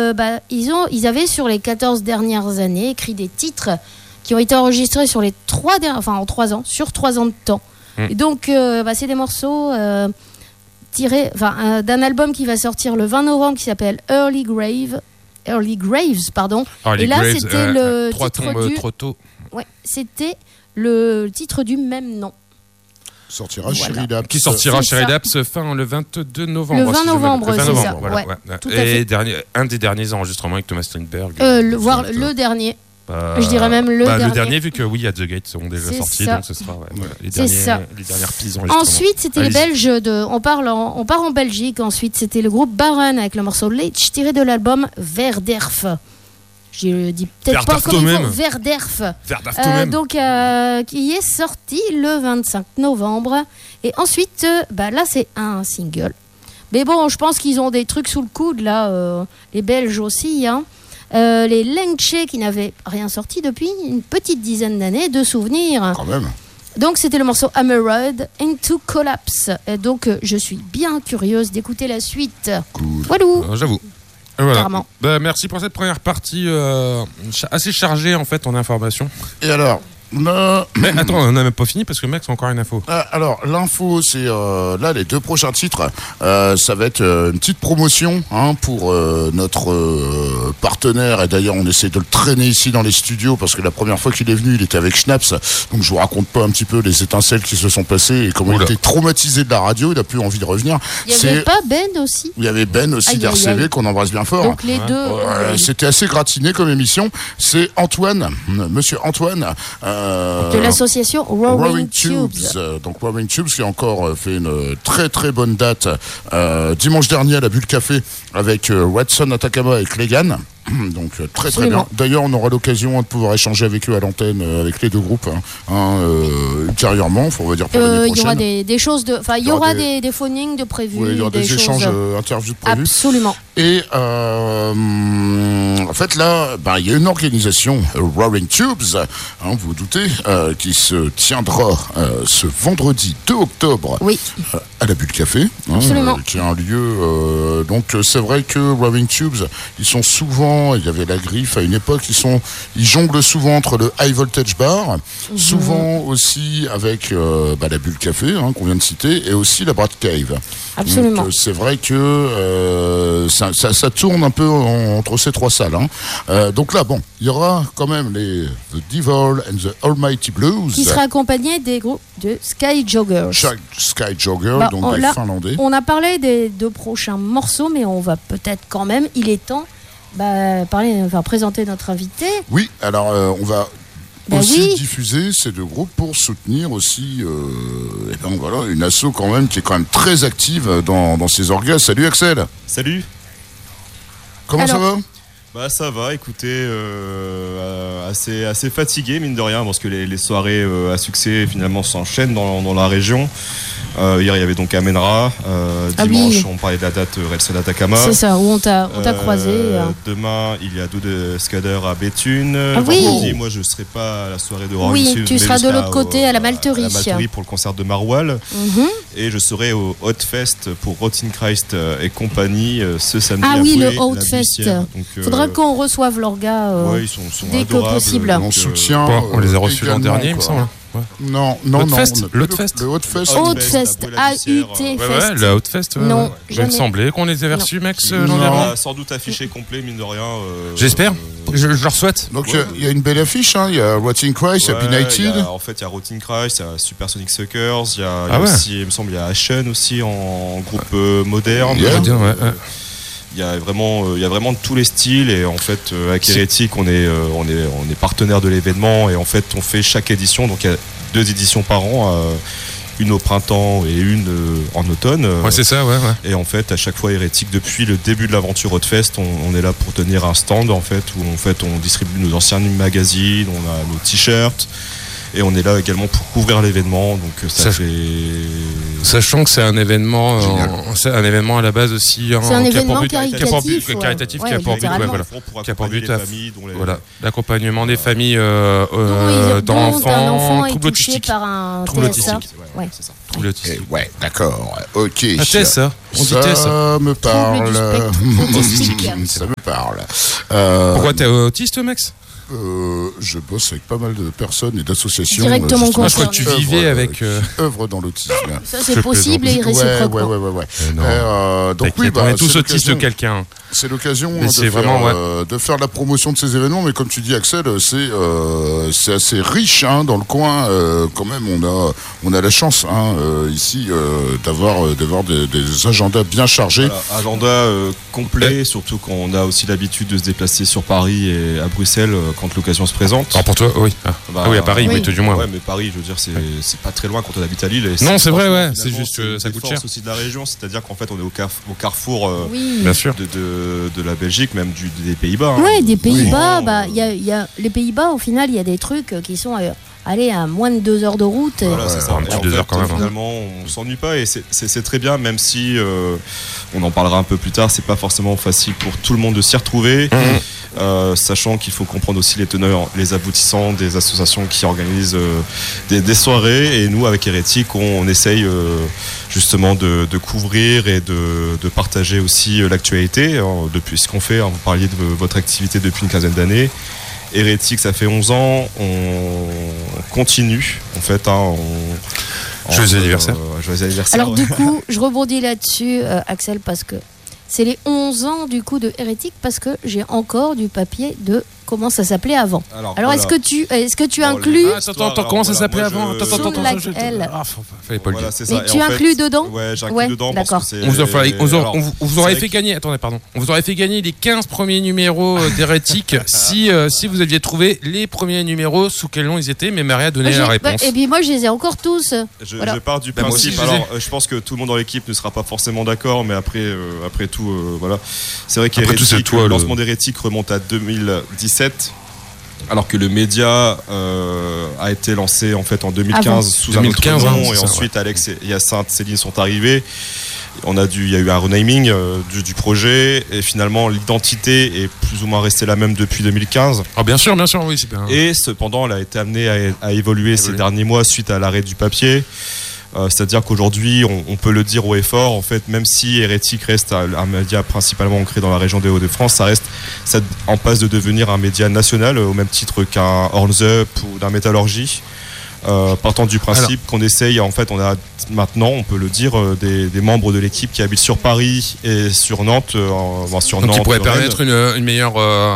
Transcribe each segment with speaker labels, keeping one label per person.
Speaker 1: ils avaient sur les 14 dernières années écrit des titres qui ont été enregistrés sur en 3 ans, sur 3 ans de temps. Et donc, c'est des morceaux tirés d'un album qui va sortir le 20 novembre qui s'appelle Early Graves, pardon. Et là, c'était le titre
Speaker 2: trop tôt.
Speaker 1: Ouais, c'était le titre du même nom.
Speaker 3: Sortira chez Relapse.
Speaker 2: Qui sortira chez Relapse le 22 novembre.
Speaker 1: Le 20 novembre, c'est ça.
Speaker 2: Voilà,
Speaker 1: tout à fait.
Speaker 2: Un des derniers enregistrements avec Thomas Strindberg.
Speaker 1: Le dernier. Je dirais même le dernier.
Speaker 2: Vu que il y a The Gates sont déjà sortis, donc ce sera les dernières pistes enregistrements.
Speaker 1: Ensuite, c'était les Belges on part en Belgique. Ensuite, c'était le groupe Baron avec le morceau Leitch tiré de l'album Verderf. Je dis peut-être pas comme il faut, Verderf. Donc, qui est sorti le 25 novembre. Et ensuite, là, c'est un single. Mais bon, je pense qu'ils ont des trucs sous le coude, là. Les Belges aussi, hein. Les Lengche qui n'avaient rien sorti depuis une petite dizaine d'années, de souvenirs.
Speaker 3: Quand même.
Speaker 1: Donc c'était le morceau Hammered Into Collapse. Et donc je suis bien curieuse d'écouter la suite.
Speaker 3: Cool.
Speaker 1: Walou.
Speaker 2: J'avoue. Voilà. Merci pour cette première partie assez chargée en fait en informations.
Speaker 3: Et alors
Speaker 2: mais attends, on n'a même pas fini parce que Max a encore une info.
Speaker 3: Alors l'info, c'est là les 2 prochains titres, ça va être une petite promotion pour notre partenaire, et d'ailleurs on essaie de le traîner ici dans les studios parce que la première fois qu'il est venu il était avec Schnaps, donc je vous raconte pas un petit peu les étincelles qui se sont passées et comment il était traumatisé de la radio, il a plus envie de revenir.
Speaker 1: Il y avait pas Ben aussi.
Speaker 3: Il y avait Ben aussi d'RCV qu'on embrasse bien fort.
Speaker 1: Donc les deux.
Speaker 3: C'était assez gratiné comme émission. C'est Monsieur Antoine.
Speaker 1: De l'association Roaring Tubes.
Speaker 3: Donc Roaring Tubes qui a encore fait une très très bonne date dimanche dernier à la Bulle Café avec Watson Atakama et Clegane. Donc très très bien. D'ailleurs, on aura l'occasion de pouvoir échanger avec eux à l'antenne, avec les 2 groupes ultérieurement. On va dire pour l'année prochaine.
Speaker 1: Il y aura des choses il y aura des phonings de prévus.
Speaker 3: Oui, il y aura des échanges, interviews de prévus.
Speaker 1: Absolument.
Speaker 3: Et en fait là, il y a une organisation Roaring Tubes, vous vous doutez, qui se tiendra ce vendredi 2 octobre à la Bulle Café, qui est un lieu. Donc c'est vrai que Roaring Tubes, ils sont souvent, il y avait la Griffe à une époque, ils jonglent souvent entre le High Voltage Bar, souvent aussi avec la Bulle Café qu'on vient de citer, et aussi la Brad Cave.
Speaker 1: Absolument.
Speaker 3: Donc, c'est vrai que ça tourne un peu entre ces 3 salles. Donc là, il y aura quand même The Devil and the Almighty Blues,
Speaker 1: qui sera accompagné des groupes de Sky Joggers.
Speaker 3: Sky Joggers, donc des Finlandais.
Speaker 1: On a parlé des 2 prochains morceaux, mais on va peut-être quand même, il est temps, présenter notre invité. Oui, alors on va diffuser ces 2 groupes pour soutenir aussi une asso quand même qui est quand même très active dans ces orgas. Salut Axel.
Speaker 4: Salut.
Speaker 3: Comment ça va ?
Speaker 4: Ça va, écoutez, assez fatigué mine de rien parce que les soirées à succès finalement s'enchaînent dans la région. Hier il y avait donc Amenra, dimanche on parlait de la date Relsen Atacama.
Speaker 1: C'est ça, où on t'a croisé.
Speaker 4: Demain il y a Doud Skader à Béthune. Vendredi moi je ne serai pas à la soirée de Roaring Tubes.
Speaker 1: Oui, tu seras de l'autre côté à la Malterie.
Speaker 4: À la Malterie pour le concert de Maroual. Et je serai au Hot Fest pour Rotting Christ et compagnie ce samedi.
Speaker 1: Ah oui, le Hot Fest. Faudra qu'on reçoive leurs gars
Speaker 4: ils sont
Speaker 1: dès que possible.
Speaker 3: On soutient.
Speaker 2: On les a reçus l'an dernier, il me semble.
Speaker 3: Non.
Speaker 2: Le Hot Fest.
Speaker 3: Le Hot Fest.
Speaker 1: Hot Fest. A-U-T Fest.
Speaker 2: Le Hot Fest.
Speaker 1: Non,
Speaker 2: il me semblait qu'on les avait reçus, Max, l'an
Speaker 4: dernier.
Speaker 2: dernier.
Speaker 4: Sans doute affiché complet, mine de rien.
Speaker 2: J'espère. Je leur souhaite.
Speaker 3: Donc il y a une belle affiche. Il y a Rotting Christ, il y a Benighted.
Speaker 4: En fait, il y a Rotting Christ, il y a Supersonic Suckers, il y a aussi, il me semble, il y a Ashen aussi en groupe moderne. Il y a vraiment de tous les styles, et en fait avec Hérétique on est partenaire de l'événement, et en fait on fait chaque édition, donc il y a 2 éditions par an, une au printemps et une en automne.
Speaker 2: C'est ça,
Speaker 4: Et en fait à chaque fois Hérétique, depuis le début de l'aventure Hotfest, on est là pour tenir un stand en fait, où en fait on distribue nos anciens magazines, on a nos t-shirts. Et on est là également pour couvrir l'événement, donc ça fait
Speaker 2: Sachant que c'est un événement à la base aussi.
Speaker 1: C'est un événement caritatif.
Speaker 2: Caritatif qui a pour but l'accompagnement des familles d'enfants
Speaker 1: troubles autistiques. Par un
Speaker 2: trouble autistique.
Speaker 3: Ouais, d'accord. Ok.
Speaker 2: Ça
Speaker 3: me parle.
Speaker 2: Ça
Speaker 3: me parle.
Speaker 2: Pourquoi t'es autiste, Max?
Speaker 3: Je bosse avec pas mal de personnes et d'associations.
Speaker 1: Directement
Speaker 2: je crois que tu vivais avec.
Speaker 3: Œuvre dans l'autisme.
Speaker 1: Ça, c'est possible et réciproque.
Speaker 3: Ouais. Donc, oui,
Speaker 2: on est tous autistes de quelqu'un.
Speaker 3: C'est l'occasion de faire la promotion de ces événements, mais comme tu dis, Axel, c'est assez riche dans le coin. Quand même, on a la chance ici d'avoir des agendas bien chargés.
Speaker 4: Voilà, agenda complet, surtout quand on a aussi l'habitude de se déplacer sur Paris et à Bruxelles quand l'occasion se présente.
Speaker 2: Alors pour toi, oui. Oui, à Paris, oui, du moins.
Speaker 4: Ouais, mais Paris, je veux dire, c'est pas très loin quand on habite à Lille.
Speaker 2: Non, c'est vrai, ouais. C'est juste que ça coûte cher.
Speaker 4: Aussi de la région, c'est-à-dire qu'en fait, on est au carrefour
Speaker 2: bien sûr.
Speaker 4: De la Belgique, même des Pays-Bas.
Speaker 1: Oui, des Pays-Bas. Y a les Pays-Bas, au final, il y a des trucs qui sont à moins de 2 heures de route.
Speaker 4: Voilà, c'est ça.
Speaker 2: Un petit 2 heures quand même.
Speaker 4: Finalement, on s'ennuie pas et c'est très bien, même si on en parlera un peu plus tard, c'est pas forcément facile pour tout le monde de s'y retrouver. Sachant qu'il faut comprendre aussi les teneurs, les aboutissants des associations qui organisent des soirées, et nous avec Hérétique on essaye justement de couvrir et de partager aussi l'actualité depuis ce qu'on fait. Vous parliez de votre activité depuis une quinzaine d'années. Hérétique, ça fait 11 ans, on continue en fait.
Speaker 2: Joyeux anniversaire.
Speaker 1: Alors du coup, je rebondis là-dessus, Axel, parce que c'est les 11 ans du coup de Hérétique, parce que j'ai encore du papier de comment ça s'appelait avant. Alors voilà. est-ce que tu inclus
Speaker 2: Attends, comment ça s'appelait avant?
Speaker 1: Attends,
Speaker 2: fallait pas le dire.
Speaker 1: Mais tu inclus dedans?
Speaker 4: Ouais, j'inclus dedans.
Speaker 1: D'accord.
Speaker 2: On vous aurait fait gagner. Attendez, pardon. On vous aurait fait gagner les 15 premiers numéros d'Hérétique si vous aviez trouvé les premiers numéros, sous quel nom ils étaient, mais Marie a donné la réponse.
Speaker 1: Et puis moi, je les ai encore tous.
Speaker 4: Je pars du principe. Alors, je pense que tout le monde dans l'équipe ne sera pas forcément d'accord, mais après tout, voilà. C'est vrai qu'Hérétique, le lancement d'Hérétique remonte à 2017. Alors que le média a été lancé en fait en 2015 sous un autre nom, et ensuite Alex et Hyacinthe, Céline sont arrivés. Il y a eu un renaming du projet, et finalement l'identité est plus ou moins restée la même depuis 2015.
Speaker 2: Ah bien sûr, oui, c'est bien.
Speaker 4: Et cependant, elle a été amenée à évoluer ces derniers mois suite à l'arrêt du papier. C'est-à-dire qu'aujourd'hui, on peut le dire haut et fort, en fait, même si Hérétique reste un média principalement ancré dans la région des Hauts-de-France, ça reste en passe de devenir un média national, au même titre qu'un Horns Up ou d'un Métallurgie. Partant du principe qu'on essaye, en fait, on a maintenant, on peut le dire, des membres de l'équipe qui habitent sur Paris et sur Nantes. Donc
Speaker 2: qui pourrait permettre une meilleure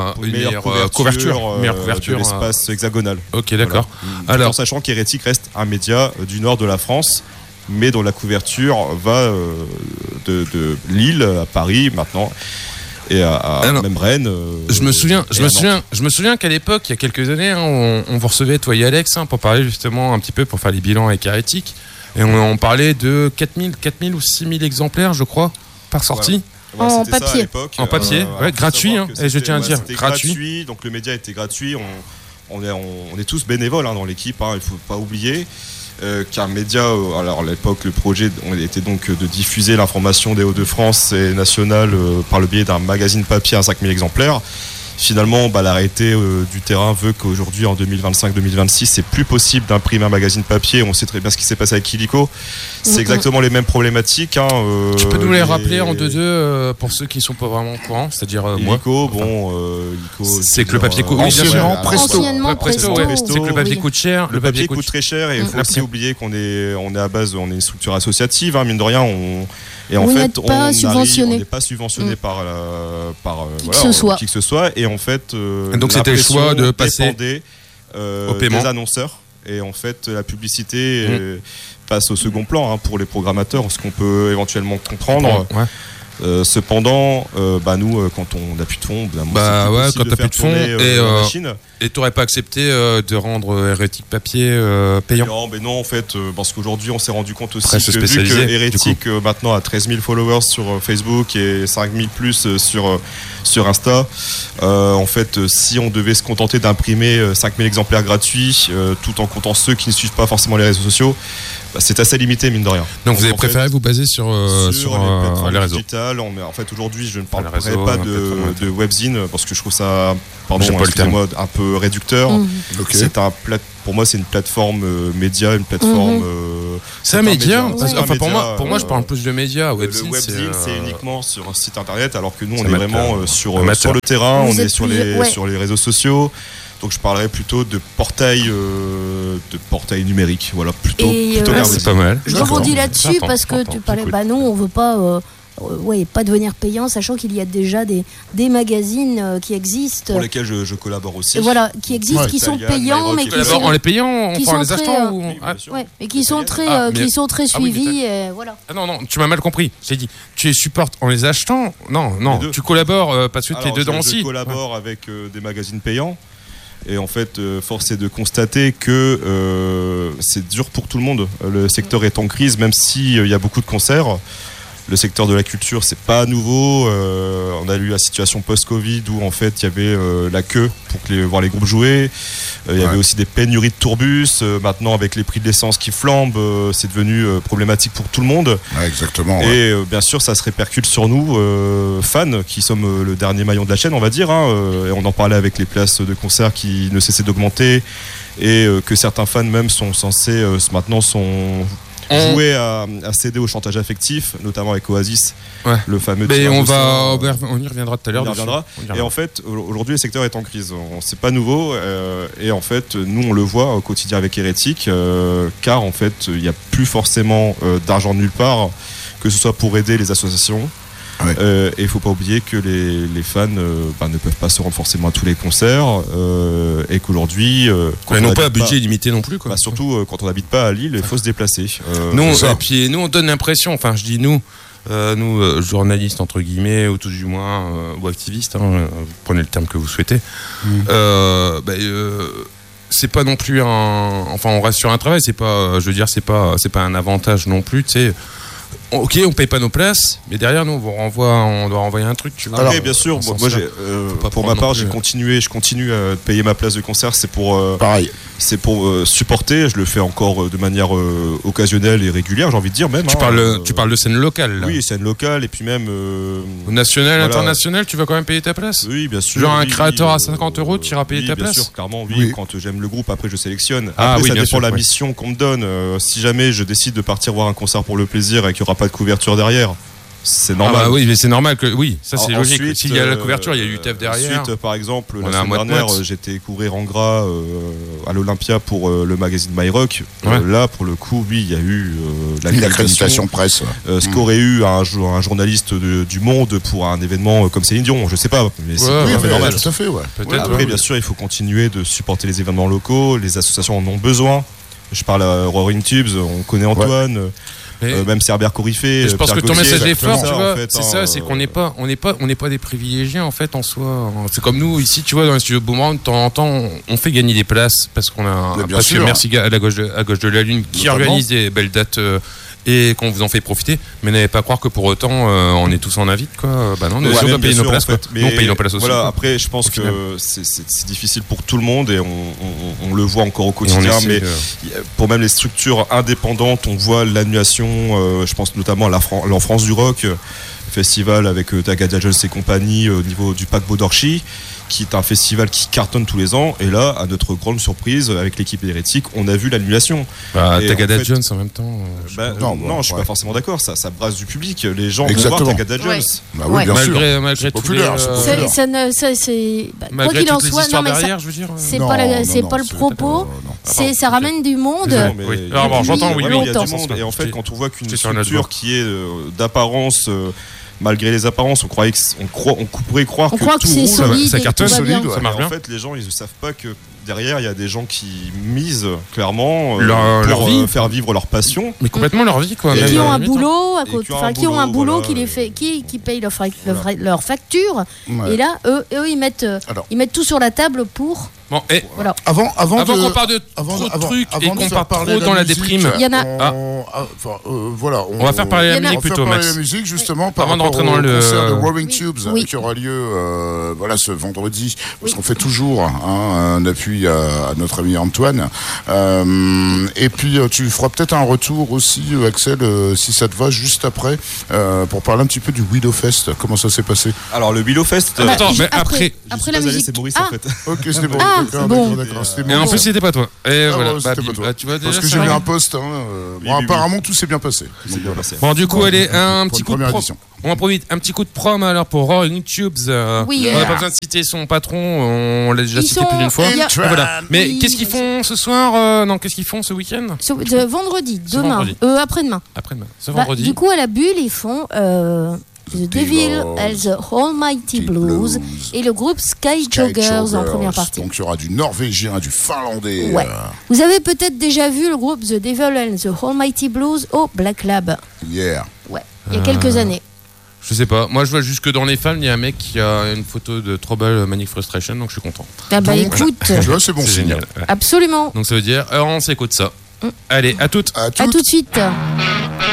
Speaker 2: couverture
Speaker 4: de l'espace hexagonal.
Speaker 2: Ok, d'accord.
Speaker 4: Voilà. Alors, en sachant qu'Hérétique reste un média du nord de la France, mais dont la couverture va de Lille à Paris maintenant. Et même Rennes.
Speaker 2: Je me souviens qu'à l'époque, il y a quelques années, on vous recevait, toi et Alex, pour parler justement un petit peu, pour faire les bilans avec Hérétique. Et on parlait de 4000 ou 6000 exemplaires, je crois, par sortie.
Speaker 4: Voilà.
Speaker 1: En papier.
Speaker 2: En papier, gratuit, et je tiens à dire,
Speaker 4: gratuit. Donc le média était gratuit. On est tous bénévoles dans l'équipe, il ne faut pas oublier. Qu'un média, alors à l'époque le projet était donc de diffuser l'information des Hauts-de-France et nationale par le biais d'un magazine papier à 5000 exemplaires. Finalement, la réalité du terrain veut qu'aujourd'hui, en 2025-2026, c'est plus possible d'imprimer un magazine papier. On sait très bien ce qui s'est passé avec Illico. C'est exactement les mêmes problématiques.
Speaker 2: Tu peux nous les rappeler en 2-2 pour ceux qui ne sont pas vraiment au courant, c'est-à-dire moi.
Speaker 4: Illico,
Speaker 2: c'est que le papier coûte
Speaker 1: Presto.
Speaker 2: C'est que le papier coûte cher.
Speaker 4: Le papier coûte très cher, et il faut aussi oublier qu'on est à base, on est une structure associative, mine de rien. Et en fait, on n'est pas subventionné par qui que ce soit. Et en fait,
Speaker 2: donc c'était le choix de passer au paiement
Speaker 4: des annonceurs. Et en fait, la publicité passe au second plan pour les programmateurs, ce qu'on peut éventuellement comprendre. Cependant, nous, quand on n'a plus de fonds,
Speaker 2: quand t'as plus de fonds et t'aurais pas accepté de rendre Hérétique Papier payant?
Speaker 4: Non, en fait, parce qu'aujourd'hui, on s'est rendu compte aussi que vu que Hérétique maintenant a 13 000 followers sur Facebook et 5 000 plus sur Insta, en fait, si on devait se contenter d'imprimer 5 000 exemplaires gratuits, tout en comptant ceux qui ne suivent pas forcément les réseaux sociaux, c'est assez limité, mine de rien.
Speaker 2: Donc vous avez préféré vous baser sur les réseaux
Speaker 4: digitales. En fait, aujourd'hui, je ne parlerai pas de webzine parce que je trouve ça, un peu réducteur. C'est pour moi, c'est une plateforme média, une plateforme.
Speaker 2: C'est un média. Pour moi, je parle plus de média.
Speaker 4: Webzine, le webzine, c'est uniquement sur un site internet, alors que nous, on est vraiment sur le terrain, on est sur les réseaux sociaux. Donc je parlerais plutôt de portail numérique, voilà, plutôt
Speaker 2: c'est pas mal.
Speaker 1: Je rebondis là-dessus parce que tu parlais, non, on veut pas pas devenir payant, sachant qu'il y a déjà des magazines qui existent.
Speaker 4: Pour lesquels je collabore aussi.
Speaker 1: Voilà, qui existent, qui sont payants, mais qui sont...
Speaker 2: En les payant, on prend les achetants
Speaker 1: mais qui sont très suivis, voilà.
Speaker 2: Ah non, tu m'as mal compris. J'ai dit, tu les supportes en les achetant? Non, tu collabores parce que tu es dedans aussi.
Speaker 4: Je collabore avec des magazines payants. Et en fait, force est de constater que c'est dur pour tout le monde. Le secteur est en crise, même s'il y a beaucoup de concerts. Le secteur de la culture, c'est pas nouveau. On a eu la situation post-Covid où en fait il y avait la queue pour voir les groupes jouer. Il y avait aussi des pénuries de tourbus. Maintenant, avec les prix de l'essence qui flambent, c'est devenu problématique pour tout le monde.
Speaker 3: Ouais, exactement.
Speaker 4: Et bien sûr, ça se répercute sur nous, fans, qui sommes le dernier maillon de la chaîne, on va dire. Et on en parlait avec les places de concert qui ne cessaient d'augmenter et que certains fans même sont censés maintenant jouer à céder au chantage affectif, notamment avec Oasis, le fameux.
Speaker 2: Mais on y reviendra tout à l'heure.
Speaker 4: Et en fait, aujourd'hui, le secteur est en crise. C'est pas nouveau. Et en fait, nous, on le voit au quotidien avec Hérétique, car en fait, il n'y a plus forcément d'argent nulle part, que ce soit pour aider les associations. Et il ne faut pas oublier que les fans ne peuvent pas se rendre forcément à tous les concerts et qu'aujourd'hui
Speaker 2: ils n'ont pas un budget limité non plus quoi.
Speaker 4: Surtout quand on n'habite pas à Lille, il faut se déplacer.
Speaker 2: Et puis nous on donne l'impression, enfin je dis nous journalistes entre guillemets ou tout du moins ou activistes, vous prenez le terme que vous souhaitez, c'est pas non plus on reste sur un travail, c'est pas un avantage non plus, tu sais. Ok, on paye pas nos places, mais derrière nous on doit renvoyer un truc, tu vois.
Speaker 4: Alors, bien sûr, moi pour ma part, je continue à payer ma place de concert, c'est pour supporter, je le fais encore de manière occasionnelle et régulière, j'ai envie de dire même.
Speaker 2: Tu parles de scène locale là.
Speaker 4: Oui, scène locale et puis même
Speaker 2: national, international, tu vas quand même payer ta place.
Speaker 4: Oui, bien sûr.
Speaker 2: Genre un créateur à 50 €, tu iras payer ta place.
Speaker 4: Bien sûr, clairement, oui. Quand j'aime le groupe, après je sélectionne. Après, ça dépend de la mission qu'on me donne. Si jamais je décide de partir voir un concert pour le plaisir et qu'il n'y aura pas de couverture derrière, c'est normal.
Speaker 2: Oui, mais c'est normal que ça c'est logique. S'il y a la couverture, il y a l'UTF derrière.
Speaker 4: Ensuite, par exemple, la semaine dernière, j'étais couvrir en gras à l'Olympia pour le magazine My Rock. Là, pour le coup, oui, il y a eu
Speaker 3: l'accréditation presse.
Speaker 4: Ce qu'aurait eu un journaliste du Monde pour un événement comme Céline Dion, je sais pas, mais c'est normal.
Speaker 3: Tout à fait,
Speaker 4: Après, bien sûr, il faut continuer de supporter les événements locaux. Les associations en ont besoin. Je parle à Roaring Tubes, on connaît Antoine. Même Cerbère Coryphée.
Speaker 2: Je pense que ton message est fort, tu vois. C'est ça, c'est qu'on n'est pas des privilégiés en fait en soi. C'est comme nous ici, tu vois, dans les studios Boomerang, de temps en temps, on fait gagner des places parce qu'on a que merci à gauche de la Lune qui organise des belles dates et qu'on vous en fait profiter. Mais n'allez pas croire que pour autant on est tous en invite quoi. Non, on doit payer nos places. On paye nos places aussi.
Speaker 4: Voilà, après je pense que c'est difficile pour tout le monde et on le voit encore au quotidien. Mais pour même les structures indépendantes, on voit l'annulation. Je pense notamment à l'Enfance du Rock festival avec Tagada Jones et compagnie au niveau du paquebot d'Orchy, qui est un festival qui cartonne tous les ans. Et là, à notre grande surprise, avec l'équipe Hérétique, on a vu l'annulation.
Speaker 2: Tagada Jones en même temps.
Speaker 4: Je suis pas forcément d'accord. Ça brasse du public. Les gens vont voir Tagada Jones.
Speaker 2: Malgré
Speaker 3: populaire.
Speaker 1: Quoi qu'il en soit, c'est pas le propos. Ça ramène du monde.
Speaker 2: J'entends.
Speaker 4: Et en fait, quand on voit qu'une structure qui est d'apparence malgré les apparences, on pourrait croire que
Speaker 1: c'est solide,
Speaker 2: ça cartonne solide,
Speaker 1: ça
Speaker 2: marche bien.
Speaker 4: En fait, les gens ils ne savent pas que derrière, il y a des gens qui misent clairement
Speaker 2: leur vie,
Speaker 4: faire vivre leur passion.
Speaker 2: Mais complètement leur vie, quoi.
Speaker 1: Et qui ont un boulot à côté, qui ont un boulot qui les fait, qui payent leur facture. Ouais. Et là, eux, ils mettent tout sur la table pour.
Speaker 2: Bon, et
Speaker 1: voilà.
Speaker 3: Avant
Speaker 2: qu'on parle de trop de trucs et qu'on part trop dans la déprime,
Speaker 1: il y en a.
Speaker 3: Voilà,
Speaker 2: on va faire parler de la musique plutôt, Max.
Speaker 3: La musique justement par rapport au concert de Roaring Tubes qui aura lieu ce vendredi, parce qu'on fait toujours un appui à notre ami Antoine. Et puis tu feras peut-être un retour aussi, Axel, si ça te va, juste après, pour parler un petit peu du Willow Fest. Comment ça s'est passé?
Speaker 4: Alors le Willow Fest.
Speaker 2: Attends, mais après
Speaker 1: la musique,
Speaker 4: c'est Boris en fait.
Speaker 3: Ok, c'était Boris.
Speaker 1: Bon.
Speaker 2: Et en plus, c'était pas toi. Et voilà.
Speaker 3: C'était pas toi.
Speaker 2: Tu vois,
Speaker 3: parce que j'ai vu un post. Apparemment, tout s'est bien passé.
Speaker 2: Bon, du coup, allez, un petit coup de prom. On improvise un petit coup de prom alors pour Roaring Tubes.
Speaker 1: Oui,
Speaker 2: on n'a pas besoin de citer son patron, on l'a déjà cité plus d'une fois. Voilà. Mais qu'est-ce qu'ils font ce soir? Non, qu'est-ce qu'ils font ce week-end?
Speaker 1: Vendredi, demain, après-demain.
Speaker 2: Après-demain, ce vendredi.
Speaker 1: Du coup, à la Bulle, ils font The Devil and the Almighty Blues et le groupe Sky Joggers en première partie.
Speaker 3: Donc il y aura du norvégien, du finlandais.
Speaker 1: Ouais. Vous avez peut-être déjà vu le groupe The Devil and the Almighty Blues au Black Lab.
Speaker 3: Yeah.
Speaker 1: Ouais, il y a quelques années.
Speaker 2: Je sais pas, moi je vois juste que dans les fans il y a un mec qui a une photo de Trouble Manic Frustration, donc je suis content.
Speaker 1: Ah bah donc, écoute,
Speaker 3: tu vois, c'est bon,
Speaker 2: c'est génial.
Speaker 1: Absolument.
Speaker 2: Donc ça veut dire on s'écoute ça. Allez, à toutes.
Speaker 1: À tout de suite.